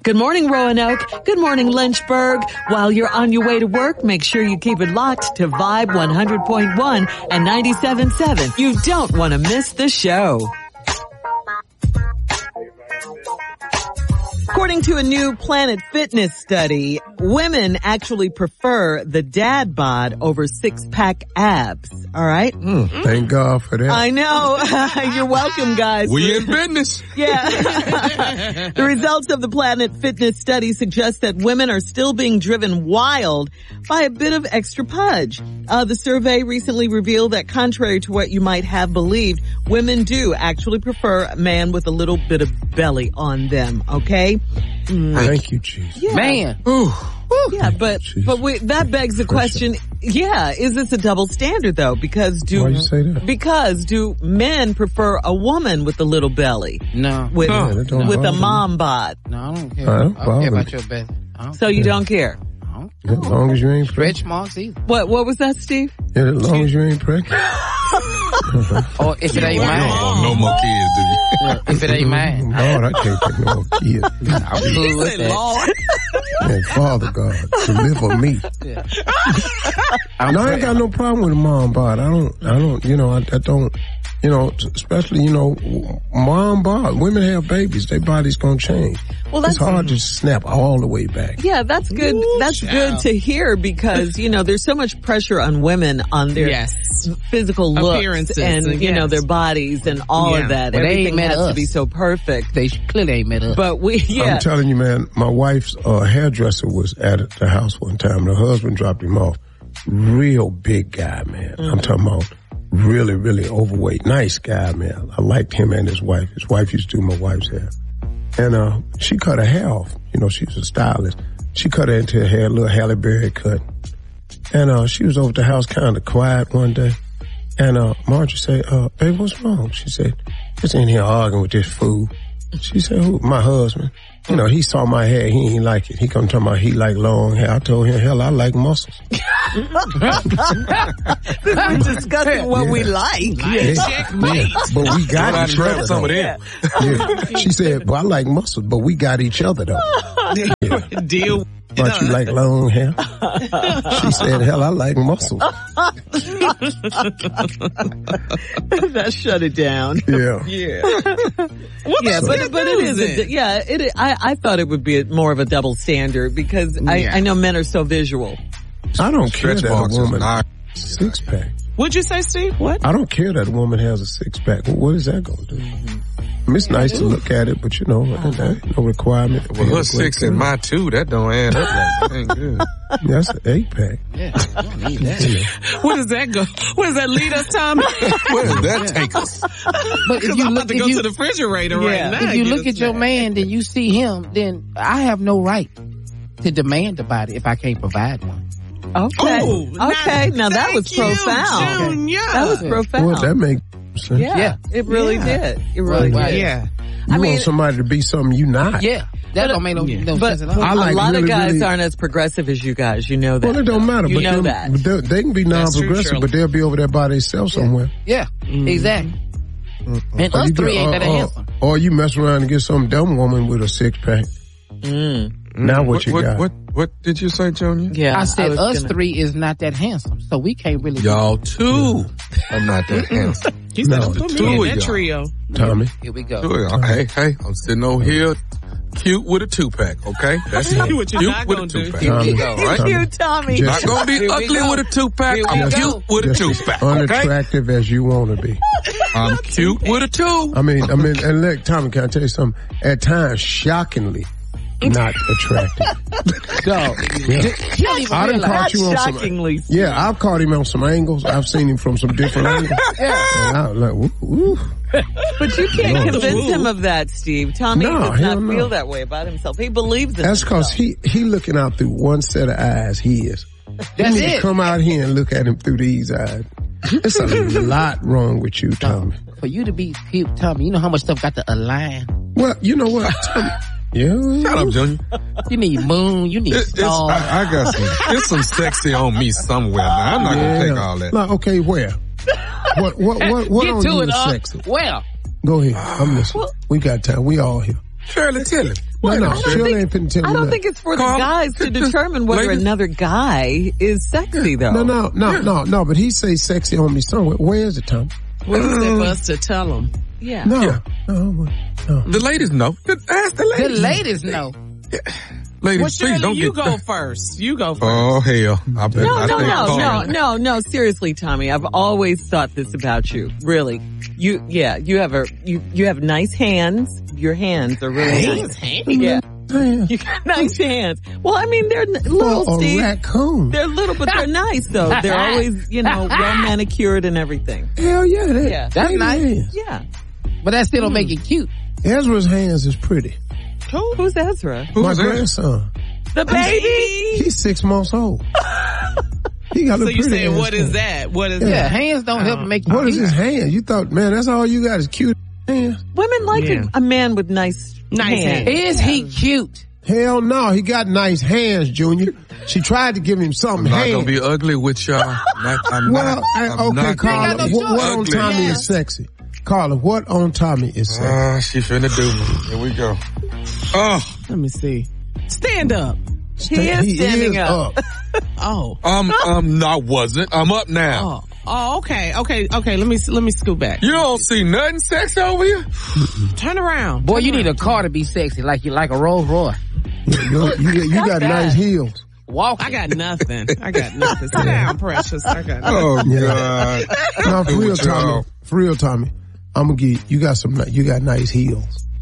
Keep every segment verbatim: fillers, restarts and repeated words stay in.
Good morning, Roanoke. Good morning, Lynchburg. While you're on your way to work, make sure you keep it locked to Vibe one hundred point one and ninety-seven point seven. You don't want to miss the show. According to a new Planet Fitness study, women actually prefer the dad bod over six-pack abs. All right? Mm, thank God for that. I know. You're welcome, guys. We in business. Yeah. The results of the Planet Fitness study suggest that women are still being driven wild by a bit of extra pudge. Uh, the survey recently revealed that contrary to what you might have believed, women do actually prefer a man with a little bit of belly on them, okay? Mm. Thank you, Jesus. Yeah. Man. Ooh. Yeah, but but we, that begs the question, yeah, is this a double standard though? Because do Why you say that? Because do men prefer a woman with a little belly? No. With No, that don't with a bother me. mom bod. No, I don't care. I don't I don't care bother about me. your belly. I don't So you don't care. As long as you ain't stretch pregnant. marks either. What what was that, Steve? Yeah, as long as you ain't pregnant. Or if it ain't You don't mine. want no more kids, do you? Yeah, if it ain't mine. Lord, I can't take no more kids. I'm cool with that. And Father God, deliver me. Yeah. No, I ain't got no problem with a mom bod. I don't, I don't, you know, I, I don't, you know, especially, you know, mom bod. Women have babies. Their body's gonna change. Well, that's it's hard to snap all the way back. Yeah, that's good. Ooh, that's child. good to hear because, you know, there's so much pressure on women on their Yes. physical looks Appearances, and, you yes. know, their bodies and all Yeah. of that. Well, they ain't Everything met has to us. be so perfect. They clearly ain't met up. But we, yeah. I'm telling you, man, my wife's uh, hairdresser was at the house one time. The husband dropped him off. Real big guy, man. Mm-hmm. I'm talking about really, really overweight. Nice guy, man. I liked him and his wife. His wife used to do my wife's hair. And uh she cut her hair off. You know, she was a stylist. She cut her into her hair, a little Halle Berry cut. And uh she was over at the house kind of quiet one day. And uh Marjorie said, uh, babe, what's wrong? She said, just in here arguing with this fool. She said, who? My husband. You know, he saw my hair. He ain't like it. He come tell me he like long hair. I told him, hell, I like muscles. We're discussing what Yeah. we like. Yeah. Checkmate. Yeah. But we got Go out each and grab other. some of though. them. Yeah. She said, well, I like muscles, but we got each other though. Yeah. Deal. But you like long hair? She said, hell, I like muscles. That shut it down. Yeah. Yeah. Yeah, the but but it is. A, then? yeah, it. I I thought it would be a, more of a double standard because I Yeah. I know men are so visual. I don't care Stretch that marks a is woman not. six pack. What'd you say, Steve? What? I don't care that a woman has a six pack. What is that going to do? I mean, it's nice to look at it, but you know, that ain't no requirement. Well, her six and my two, that don't add up. Like, that ain't good. That's an eight pack. Yeah, I don't need that. Where does that go? Where does that lead us, Tommy? Where does that take us? But if Because you I'm look, about to if go you, to the refrigerator Yeah. right now. if you Get look a at your snack. man, then you see him, then I have no right to demand a body if I can't provide one. Okay, Oh, okay. Now that thank was you, profound. Junior. That was profound. Well, that makes sense. yeah, Yeah. it really Yeah. did. It really Right. did. Yeah. You I mean- want somebody to be something you not. Yeah, that don't make no, no But sense at all. I like a lot really, of guys really- aren't as progressive as you guys. You know that. Well, it don't matter. You but know them- that. But they, they can be That's true, non-progressive, Shirley. but they'll be over there by themselves somewhere. Yeah, exactly. And Or us you three get- ain't or, that or, handsome. Or you mess around and get some dumb woman with a six pack. Mm. Now what you what, got? What, what did you say, Junior? Yeah, I said was us gonna- three is not that handsome, so we can't really. Y'all two. I'm not that handsome. He said, No, put two me in of that y'all. trio. Tommy. Here we go. Two of y'all. Hey, hey, I'm sitting over here cute with a two pack, okay? That's it. What you're Cute not with gonna a two do. pack. Here we Tommy. go. Tommy. You, Tommy. Just- Not gonna be Here we ugly go. with a two pack. Here we I'm go. cute with a Just two as pack, okay? unattractive as you want to be. I'm cute with a two. I mean, I mean, and look, Tommy, can I tell you something? At times, shockingly not attractive. Dog. Yeah. You don't even I done realize. caught you on some. Shockingly. Yeah, I've caught him on some angles. I've seen him from some different angles. Yeah. And I was like, woo, woo. But you can't No. convince him of that, Steve. Tommy No, does hell not no. feel that way about himself. He believes in That's himself. because he he looking out through one set of eyes. He is. That's you need it. to come out here and look at him through these eyes. There's a lot wrong with you, Tommy. For you to be cute, Tommy, you know how much stuff got to align? Well, you know what, Tommy? Yeah. Shut up, Junior. You need moon, you need It, it's, stars. I, I got some, there's some sexy on me somewhere. Now, I'm not gonna take all that. Like, okay, where? What what what what Get on to you it, is uh, sexy? well. Go ahead. I'm listening. We got time. We all here. Shirley, tell him. No, no, I don't Shirley think- ain't finna tell I you don't that. think it's for the Carl, guys to just- determine whether ladies- another guy is sexy, though. No, no, no, no, no, but he say sexy on me somewhere. Where is it, Tom? What is it for us to tell them? Yeah. No, Yeah. no, no. The ladies know. Just ask the The ladies. ladies know. Ladies, Well, please Shirley, don't you get go first. You go first. Oh, hell. I bet No, I no, think no, Carl- no, no, no. Seriously, Tommy, I've always thought this about you. Really, you, yeah, you have a, you, you have nice hands. Your hands are really nice. Yeah, Man, you got nice hands. Well, I mean, they're n- little, for a Steve. raccoon. They're little, but they're nice though. They're always, you know, well manicured and everything. Hell yeah, that, Yeah. That's baby nice. hands. Yeah. But that still don't make it cute. Ezra's hands is pretty. Who? Who's Ezra? My Who's that? grandson. The baby. He's six months old. He got a So you pretty saying ass what is hand. that? What is Yeah, that? hands don't help make you What is cute. his hand? You thought, man, that's all you got is cute hands? Women like Yeah. a, a man with nice, Nice hands. hands. Is he cute? Hell no, he got nice hands, Junior. She tried to give him I'm something not hands. gonna be ugly with y'all. Not, I'm Well, not. I- I'm okay, not Carla, got no what, what on ugly. Tommy Yeah. is sexy? Carla, what on Tommy is sexy? Ah, she finna do me. Here we go. Oh, Let me see. Stand up. He is standing up. Oh. um, um, no, I wasn't. I'm up now. Oh. Oh, okay, okay, okay. Let me let me scoot back. You don't see nothing sexy over here? Turn around. Boy, Turn you need a around. car to be sexy, like you like a Rolls Royce. You, you, you got nice heels. Walk. I got nothing. I got nothing. Sit down, precious. I got nothing. Oh, Yeah. God. No, for Do real, what y'all- Tommy. For real, Tommy. I'm gonna give you got some. ni- You got nice heels.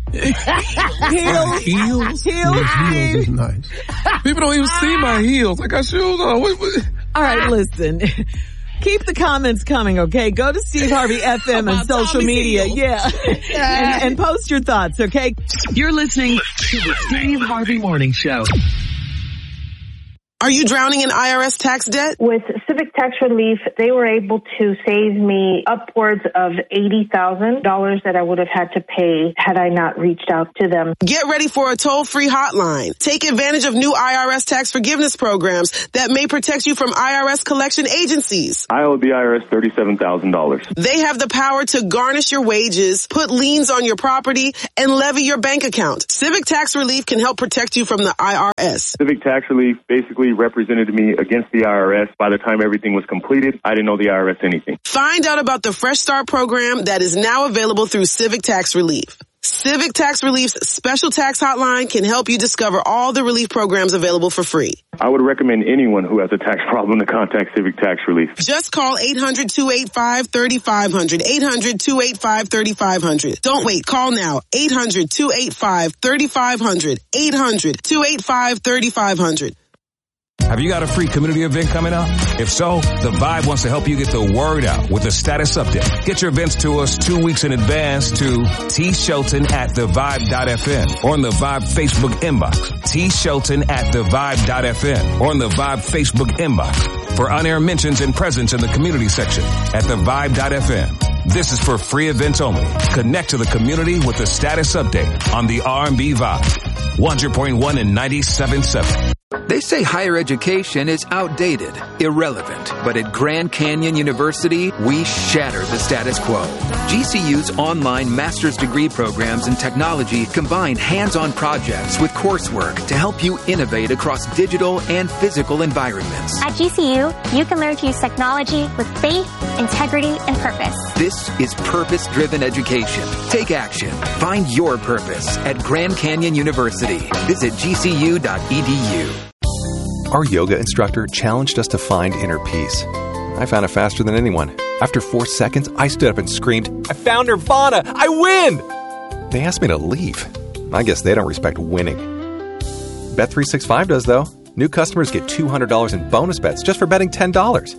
Heels. Heels? Heels. Yes, heels is nice. People don't even see my heels. I got shoes on. What, what? All right, listen. Keep the comments coming, okay? Go to Steve Harvey F M and About social Tommy's media. heels. Yeah. and, and post your thoughts, okay? You're listening to the Steve Harvey Morning Show. Are you drowning in I R S tax debt? With Civic Tax Relief, they were able to save me upwards of eighty thousand dollars that I would have had to pay had I not reached out to them. Get ready for a toll-free hotline. Take advantage of new I R S tax forgiveness programs that may protect you from I R S collection agencies. I owe the I R S thirty-seven thousand dollars. They have the power to garnish your wages, put liens on your property, and levy your bank account. Civic Tax Relief can help protect you from the I R S. Civic Tax Relief basically represented me against the I R S. By the time everything was completed, I didn't owe the I R S anything. Find out about the Fresh Start program that is now available through Civic Tax Relief. Civic Tax Relief's special tax hotline can help you discover all the relief programs available for free. I would recommend anyone who has a tax problem to contact Civic Tax Relief. Just call eight hundred, two eight five, three five zero zero. eight hundred, two eight five, three five zero zero. Don't wait. Call now. eight hundred, two eight five, three five zero zero. eight hundred, two eight five, three five zero zero. Have you got a free community event coming up? If so, The Vibe wants to help you get the word out with a status update. Get your events to us two weeks in advance to T Shelton at the vibe dot f m or on the Vibe Facebook inbox. T Shelton at the vibe dot f m or on the Vibe Facebook inbox for on-air mentions and presence in the community section at the vibe dot f m. This is for free events only. Connect to the community with the status update on the R and B Vibe. one hundred point one and ninety-seven point seven. They say higher education is outdated, irrelevant, but at Grand Canyon University, we shatter the status quo. G C U's online master's degree programs in technology combine hands-on projects with coursework to help you innovate across digital and physical environments. At G C U, you can learn to use technology with faith, integrity, and purpose. This is purpose-driven education. Take action. Find your purpose at Grand Canyon University. Visit g c u dot e d u. Our yoga instructor challenged us to find inner peace. I found it faster than anyone. After four seconds, I stood up and screamed, "I found Nirvana! I win!" They asked me to leave. I guess they don't respect winning. Bet three sixty-five does, though. New customers get two hundred dollars in bonus bets just for betting ten dollars.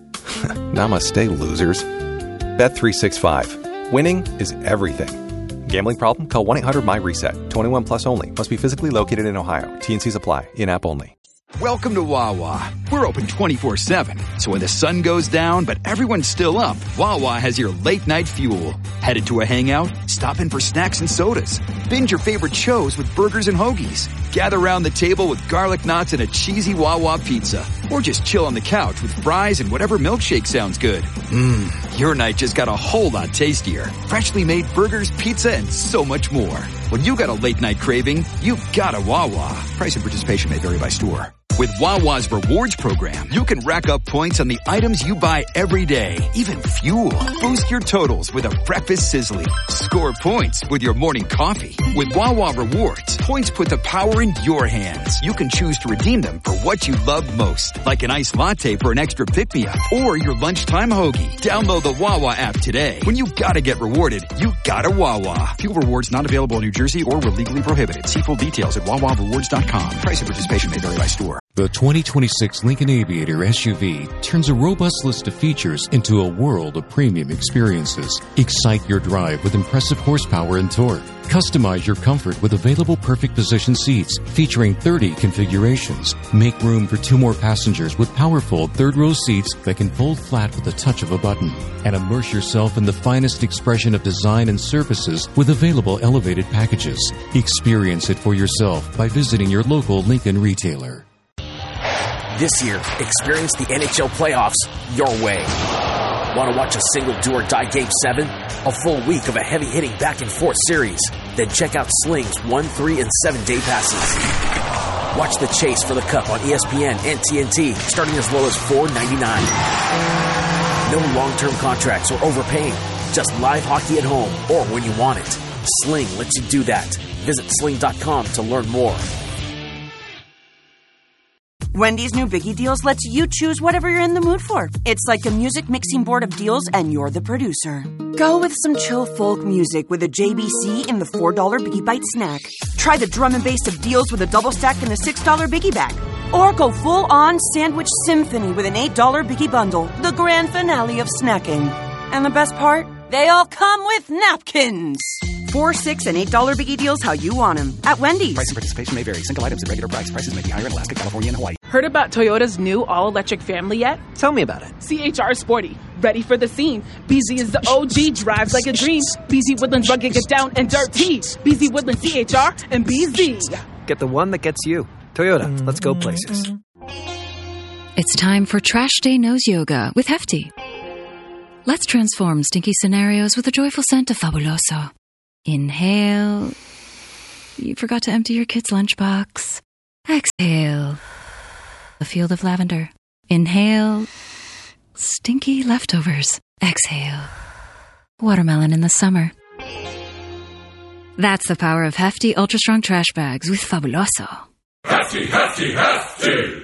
Namaste, losers. Bet three sixty-five. Winning is everything. Gambling problem? Call one eight hundred my reset. twenty-one plus only. Must be physically located in Ohio. T and Cs apply. In-app only. Welcome to Wawa. We're open twenty-four seven, so when the sun goes down but everyone's still up, Wawa has your late night fuel. Headed to a hangout? Stop in for snacks and sodas. Binge your favorite shows with burgers and hoagies. gather around the table with garlic knots and a cheesy Wawa pizza. Or just chill on the couch with fries and whatever milkshake sounds good. Mmm, your night just got a whole lot tastier. Freshly made burgers, pizza, and so much more. When you got a late night craving, you got a Wawa. Price and participation may vary by store. With Wawa's Rewards program, you can rack up points on the items you buy every day, even fuel. Boost your totals with a breakfast sizzling. Score points with your morning coffee. With Wawa Rewards, points put the power in your hands. You can choose to redeem them for what you love most, like an iced latte for an extra pick-me-up or your lunchtime hoagie. Download the Wawa app today. When you gotta get rewarded, you gotta Wawa. Fuel rewards not available in New Jersey or were legally prohibited. See full details at wawa rewards dot com. Price and participation may vary by store. The twenty twenty-six Lincoln Aviator S U V turns a robust list of features into a world of premium experiences. Excite your drive with impressive horsepower and torque. Customize your comfort with available perfect position seats featuring thirty configurations. Make room for two more passengers with powerful third-row seats that can fold flat with the touch of a button. And immerse yourself in the finest expression of design and services with available elevated packages. Experience it for yourself by visiting your local Lincoln retailer. This year, experience the N H L playoffs your way. Want to watch a single do-or-die Game seven? A full week of a heavy-hitting back-and-forth series? Then check out Sling's one, three, and seven-day passes. Watch the chase for the Cup on E S P N and T N T, starting as low as four ninety-nine. No long-term contracts or overpaying. Just live hockey at home or when you want it. Sling lets you do that. Visit sling dot com to learn more. Wendy's new Biggie Deals lets you choose whatever you're in the mood for. It's like a music mixing board of deals, and you're the producer. Go with some chill folk music with a J B C in the four dollar Biggie Bite snack. Try the drum and bass of deals with a double stack in the six dollar Biggie Bag. Or go full-on sandwich symphony with an eight dollar Biggie Bundle, the grand finale of snacking. And the best part? They all come with napkins. Four, six, and eight dollar Biggie Deals how you want them at Wendy's. Price and participation may vary. Single items at regular price. Prices may be higher in Alaska, California, and Hawaii. Heard about Toyota's new all-electric family yet? Tell me about it. C H R Sporty. Ready for the scene. B Z is the O G. Drives like a dream. B Z Woodlands rugged, get down and dirty. B Z Woodlands C H R and B Z. Get the one that gets you. Toyota. Let's go places. It's time for Trash Day Nose Yoga with Hefty. Let's transform stinky scenarios with a joyful scent of Fabuloso. Inhale. You forgot to empty your kid's lunchbox. Exhale. A field of lavender. Inhale. Stinky leftovers. Exhale. Watermelon in the summer. That's the power of Hefty Ultra Strong Trash Bags with Fabuloso. Hefty, Hefty, Hefty!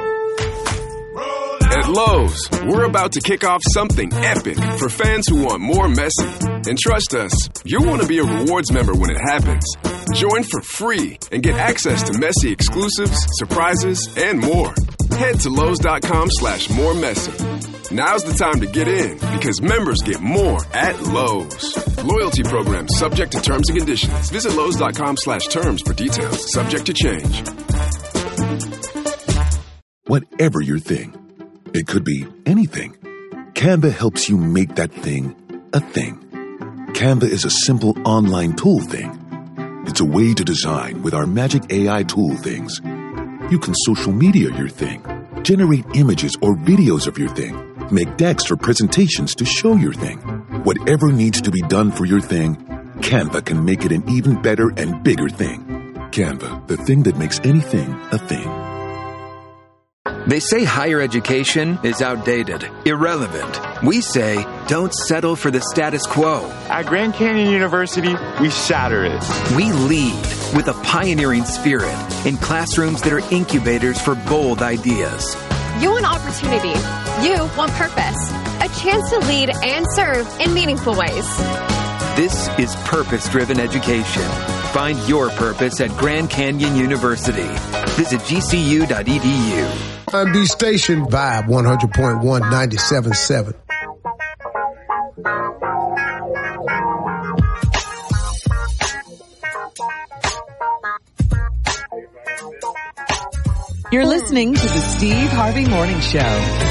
At Lowe's, we're about to kick off something epic for fans who want more Messi. And trust us, you'll want to be a rewards member when it happens. Join for free and get access to Messi exclusives, surprises, and more. Head to Lowe's.com slash more Messi. Now's the time to get in because members get more at Lowe's. Loyalty program subject to terms and conditions. Visit Lowe's.com slash terms for details. Subject to change. Whatever your thing. It could be anything. Canva helps you make that thing a thing. Canva is a simple online tool thing. It's a way to design with our magic A I tool things. You can social media your thing, generate images or videos of your thing, make decks or presentations to show your thing. Whatever needs to be done for your thing, Canva can make it an even better and bigger thing. Canva, the thing that makes anything a thing. They say higher education is outdated, irrelevant. We say don't settle for the status quo. At Grand Canyon University, we shatter it. We lead with a pioneering spirit in classrooms that are incubators for bold ideas. You want opportunity. You want purpose. A chance to lead and serve in meaningful ways. This is purpose-driven education. Find your purpose at Grand Canyon University. Visit G C U dot E D U. On the station, Vibe one hundred point one, ninety-seven point seven. You're listening to the Steve Harvey Morning Show.